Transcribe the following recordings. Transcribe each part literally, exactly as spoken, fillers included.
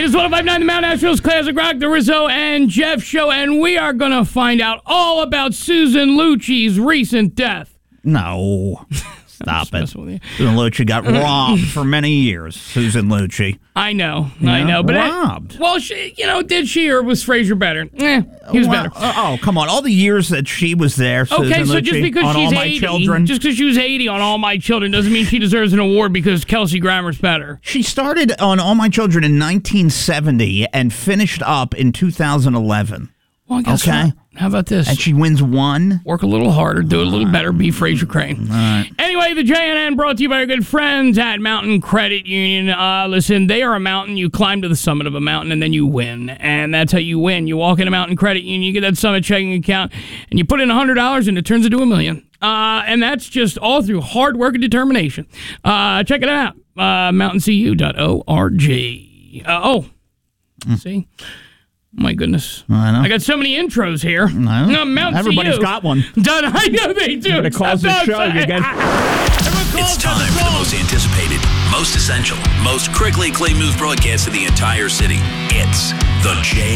It is one oh five point nine, the Mount Asheville's Classic Rock, the Rizzo and Jeff Show, and we are going to find out all about Susan Lucci's recent death. No. Stop it. Susan Lucci got robbed for many years. Susan Lucci. I know. Yeah, I know. But robbed. It, well, she, you know, did she or was Frazier better? Eh, he was well, better. Oh, come on. All the years that she was there, Susan Okay, so Lucci, just because on she's All My eighty, Children. just because she was eighty on All My Children doesn't mean she deserves an award because Kelsey Grammer's better. She started on All My Children in nineteen seventy and finished up in two thousand eleven. Well, I guess okay. What? How about this? And she wins one. Work a little harder, do it a little better, be Frazier Crane. All right. Anyway, the J N N brought to you by our good friends at Mountain Credit Union. Uh, listen, they are a mountain. You climb to the summit of a mountain, and then you win. And that's how you win. You walk into Mountain Credit Union, you get that Summit checking account, and you put in one hundred dollars, and it turns into a million. Uh, and that's just all through hard work and determination. Uh, check it out, uh, mountain c u dot org. Uh, oh, mm. see? My goodness. I know. I got so many intros here. I know. No, Mount Everybody's C U. got one. Done. I know they do. But it calls the show. You get... It's time for the most anticipated, most essential, most critically acclaimed news broadcast of the entire city. It's the J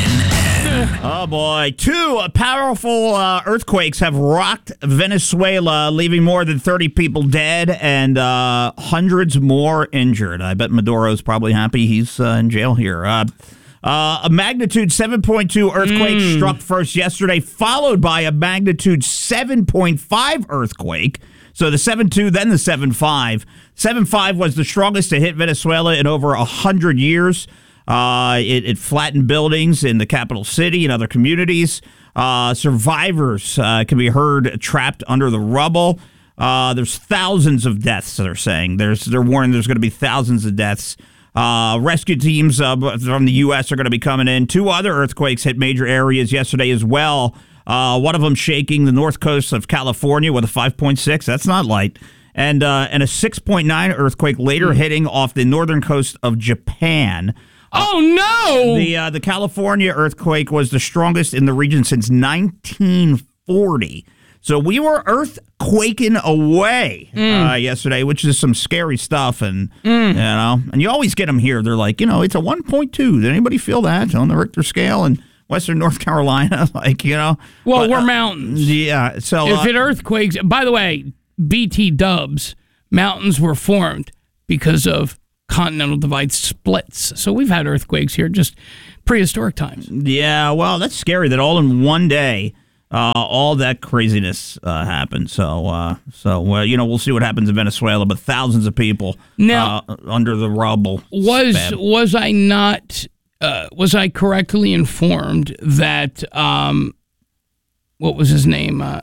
N N. Oh, boy. Two powerful uh, earthquakes have rocked Venezuela, leaving more than thirty people dead and uh, hundreds more injured. I bet Maduro's probably happy he's uh, in jail here. Uh, uh, a magnitude seven point two earthquake mm. struck first yesterday, followed by a magnitude seven point five earthquake. So the seven point two, then the seven point five. seven point five was the strongest to hit Venezuela in over one hundred years. Uh, it, it flattened buildings in the capital city and other communities. Uh, survivors uh, can be heard trapped under the rubble. Uh, there's thousands of deaths, they're saying. There's, they're warning there's going to be thousands of deaths. Uh, rescue teams uh, from the U S are going to be coming in. Two other earthquakes hit major areas yesterday as well. Uh, one of them shaking the north coast of California with a five point six. That's not light. And uh, and a six point nine earthquake later hitting off the northern coast of Japan. Oh, no! The uh, the California earthquake was the strongest in the region since nineteen forty. So we were earthquaking away mm. uh, yesterday, which is some scary stuff. And, mm. you know, and you always get them here. They're like, you know, it's a one point two. Did anybody feel that on the Richter scale? And Western North Carolina, like, you know. Well, but, we're uh, mountains. Yeah. So if uh, it earthquakes, by the way, B T dubs, mountains were formed because of continental divide splits. So we've had earthquakes here, just prehistoric times. Yeah, well, that's scary that all in one day, uh, all that craziness uh, happened. So, uh, so uh, you know, we'll see what happens in Venezuela, but thousands of people now, uh, under the rubble. Was was I not? Uh, was I correctly informed that, um, what was his name? Uh,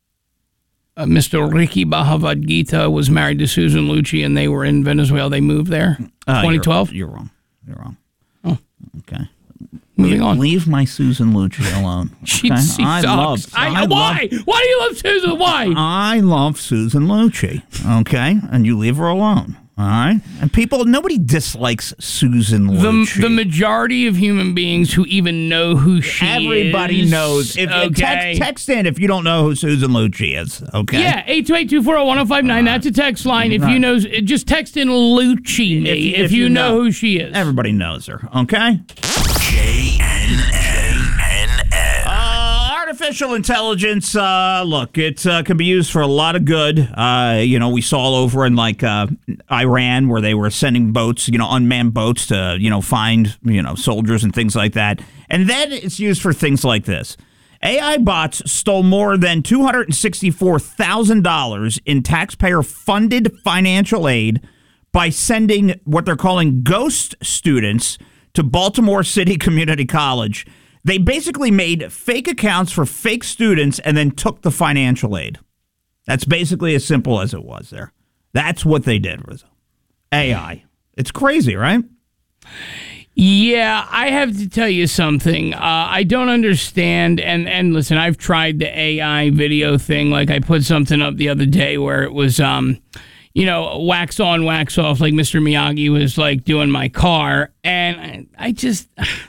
uh, Mister Ricky Bhagavad Gita was married to Susan Lucci, and they were in Venezuela. They moved there? Uh, twenty twelve? You're, you're wrong. You're wrong. Oh. Okay. Moving leave, on. Leave my Susan Lucci alone. Okay? she, she I sucks. love, I, I why? Love, why do you love Susan? Why? I love Susan Lucci, okay? And you leave her alone. All right, and people, nobody dislikes Susan Lucci. The, the majority of human beings who even know who she Everybody is. Everybody knows. If, okay. text, text in if you don't know who Susan Lucci is. Okay. Yeah, eight two eight, two four zero, one zero five nine. That's a text line. If right. you know, just text in Lucci me if, if, if you, you know, know who she is. Everybody knows her. Okay. J N N. Uh, artificial intelligence, uh, look, it uh, can be used for a lot of good. Uh, you know, we saw over in, like, uh, Iran where they were sending boats, you know, unmanned boats to, you know, find, you know, soldiers and things like that. And then it's used for things like this. A I bots stole more than two hundred sixty-four thousand dollars in taxpayer-funded financial aid by sending what they're calling ghost students to Baltimore City Community College. They basically made fake accounts for fake students and then took the financial aid. That's basically as simple as it was there. That's what they did, Rizzo. A I. It's crazy, right? Yeah, I have to tell you something. Uh, I don't understand. And, and listen, I've tried the A I video thing. Like I put something up the other day where it was, um, you know, wax on, wax off, like Mister Miyagi was like doing my car. And I, I just...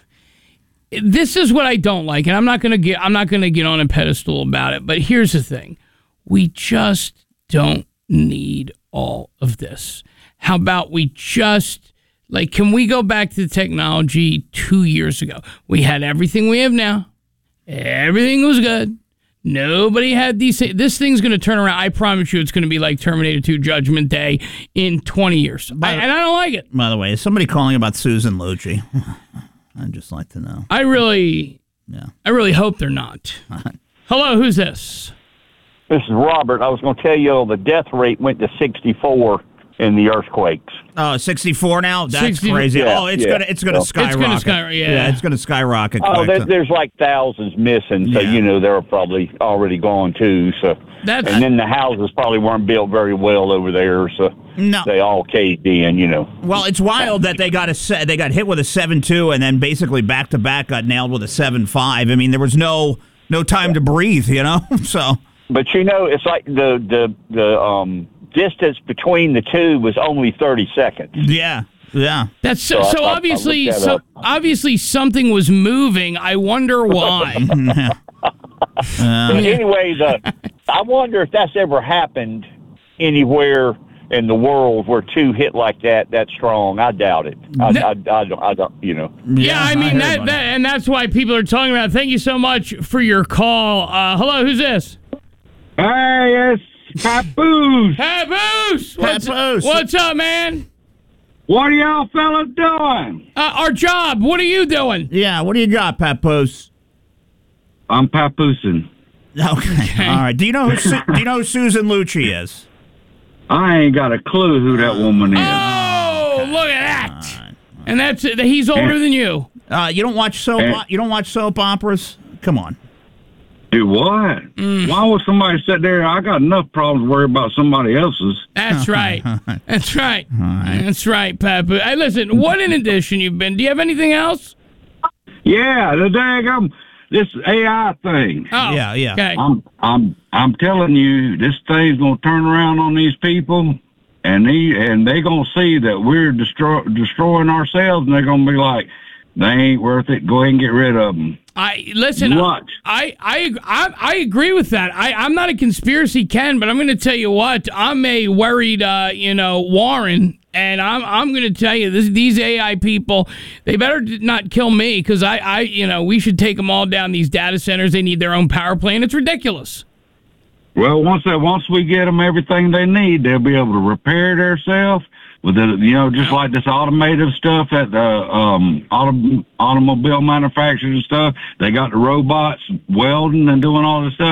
This is what I don't like, and I'm not gonna get I'm not gonna get on a pedestal about it. But here's the thing: we just don't need all of this. How about we just Like, can we go back to the technology two years ago? We had everything we have now. Everything was good. Nobody had these. This thing's going to turn around. I promise you, it's going to be like Terminator two Judgment Day in twenty years. I, and I don't like it. By the way, is somebody calling about Susan Lucci? I'd just like to know. I really, yeah. I really hope they're not. Hello, who's this? This is Robert. I was going to tell you the death rate went to sixty-four in the earthquakes. Oh, sixty-four now? That's sixty crazy. Yeah, oh, it's yeah. gonna it's gonna Well, skyrocket. It's gonna skyrocket. Yeah. yeah, it's gonna skyrocket. Oh, quick. there, there's like thousands missing, so Yeah. you know they're probably already gone too. So, That's- and then the houses probably weren't built very well over there, so No. they all caved in. You know. Well, it's wild that they got a se- they got hit with a seven two and then basically back to back got nailed with a seven five. I mean, there was no no time to breathe, you know. So, But you know, it's like the the the um. distance between the two was only thirty seconds. yeah, yeah. That's so, So I- so I- I obviously looked that so up. obviously something was moving. I wonder why. But anyway, the, I wonder if that's ever happened anywhere in the world where two hit like that that strong. I doubt it. I, No. I, I, don't, I don't, you know. Yeah, I mean heard that, about that it. and that's why people are talking about it. Thank you so much for your call. Uh, hello, who's this? Hey, it's Papoose. Papoose! What's, Papoose. what's up, man? What are y'all fellas doing? Uh, our job. What are you doing? Yeah, what do you got, Papoose? I'm papoosing. Okay. All right. Do you know who Su- do you know who Susan Lucci is? I ain't got a clue who that woman is. Oh, look at that! And that's he's older than you. Uh, you don't watch soap Eh. o- you don't watch soap operas? Come on. Do what? Why would somebody sit there? I got enough problems to worry about somebody else's. That's right. That's right. That's right, Papoose. Hey, listen. What an addition you've been. Do you have anything else? Yeah, the daggum this A I thing. Oh, Yeah, yeah. Okay. I'm I'm I'm telling you, this thing's gonna turn around on these people, and they and they gonna see that we're destroy, destroying ourselves, and they're gonna be like, they ain't worth it. Go ahead and get rid of them. I listen. Watch. I, I I I agree with that. I I'm not a conspiracy Ken, but I'm going to tell you what. I'm a worried, uh, you know, Warren, and I'm I'm going to tell you this. These A I people, they better not kill me because I I you know we should take them all down. These data centers, they need their own power plant. It's ridiculous. Well, once that once we get them everything they need, they'll be able to repair themselves with the, you know, just like this automated stuff at the um, auto, automobile manufacturers and stuff. They got the robots welding and doing all this stuff.